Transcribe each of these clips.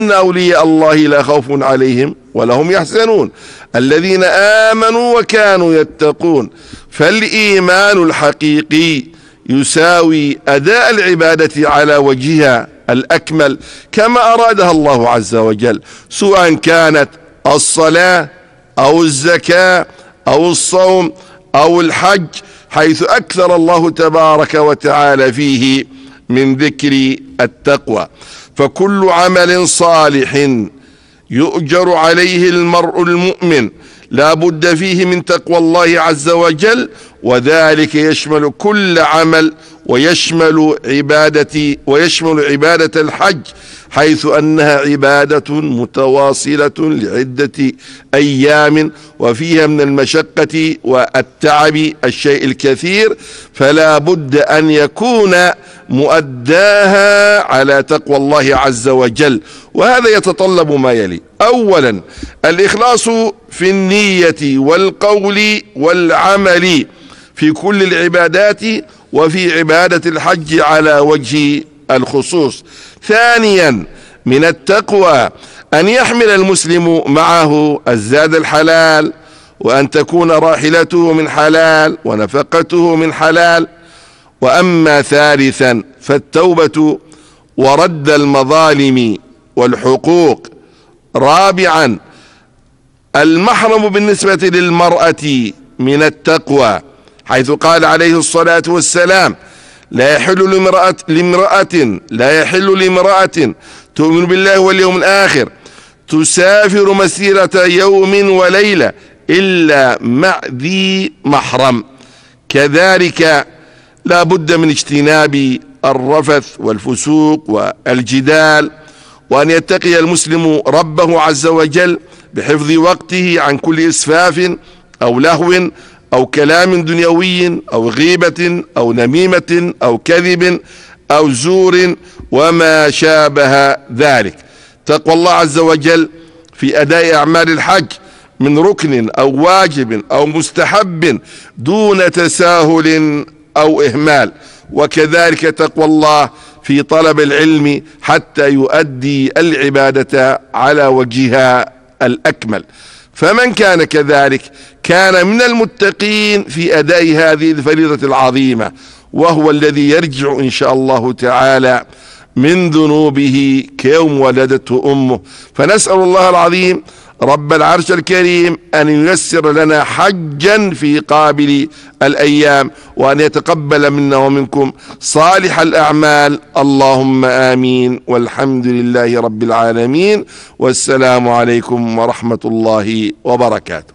إن أولياء الله لا خوف عليهم ولا هم يحزنون الذين آمنوا وكانوا يتقون. فالإيمان الحقيقي يساوي أداء العبادة على وجهها الأكمل كما أرادها الله عز وجل، سواء كانت الصلاة أو الزكاة أو الصوم أو الحج، حيث أكثر الله تبارك وتعالى فيه من ذكر التقوى. فكل عمل صالح يؤجر عليه المرء المؤمن لا بد فيه من تقوى الله عز وجل، وذلك يشمل كل عمل ويشمل عبادة الحج، حيث أنها عبادة متواصلة لعدة أيام وفيها من المشقة والتعب الشيء الكثير، فلا بد أن يكون مؤداها على تقوى الله عز وجل. وهذا يتطلب ما يلي: أولا الإخلاص في النية والقول والعمل في كل العبادات وفي عبادة الحج على وجه الخصوص. ثانيا من التقوى أن يحمل المسلم معه الزاد الحلال، وأن تكون راحلته من حلال ونفقته من حلال. وأما ثالثا فالتوبة ورد المظالم والحقوق. رابعا المحرم بالنسبة للمرأة من التقوى، حيث قال عليه الصلاة والسلام: لا يحل لامرأة تؤمن بالله واليوم الآخر تسافر مسيرة يوم وليلة إلا مع ذي محرم. كذلك لا بد من اجتناب الرفث والفسوق والجدال، وأن يتقي المسلم ربه عز وجل بحفظ وقته عن كل إسفاف أو لهو أو كلام دنيوي أو غيبة أو نميمة أو كذب أو زور وما شابه ذلك. تقوى الله عز وجل في أداء أعمال الحج من ركن أو واجب أو مستحب دون تساهل أو إهمال، وكذلك تقوى الله في طلب العلم حتى يؤدي العبادة على وجهها الأكمل. فمن كان كذلك كان من المتقين في أداء هذه الفريضة العظيمة، وهو الذي يرجع إن شاء الله تعالى من ذنوبه كيوم ولدته أمه. فنسأل الله العظيم رب العرش الكريم أن ييسر لنا حجا في قابل الأيام، وأن يتقبل منا ومنكم صالح الأعمال. اللهم آمين، والحمد لله رب العالمين، والسلام عليكم ورحمة الله وبركاته.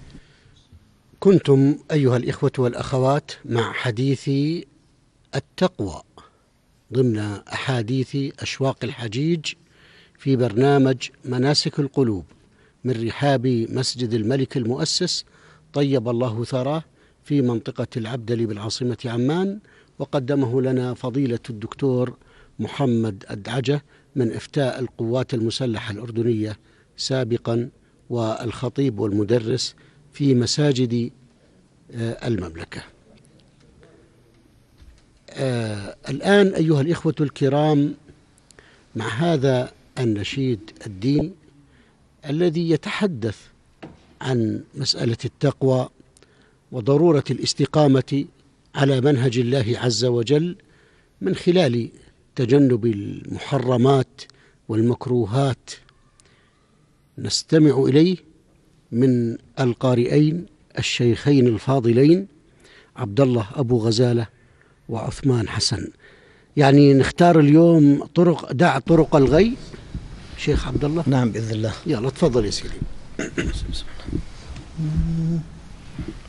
كنتم أيها الإخوة والأخوات مع حديث التقوى ضمن أحاديث أشواق الحجيج في برنامج مناسك القلوب من رحاب مسجد الملك المؤسس طيب الله ثراه في منطقة العبدلي بالعاصمة عمان، وقدمه لنا فضيلة الدكتور محمد أدعجة من إفتاء القوات المسلحة الأردنية سابقا، والخطيب والمدرس في مساجد المملكة. الآن أيها الإخوة الكرام مع هذا النشيد الديني الذي يتحدث عن مسألة التقوى وضرورة الاستقامة على منهج الله عز وجل من خلال تجنب المحرمات والمكروهات، نستمع إليه من القارئين الشيخين الفاضلين عبد الله أبو غزالة وعثمان حسن. يعني نختار اليوم دع طرق الغي. شيخ عبد الله. نعم بإذن الله. يلا تفضل يا سيدي.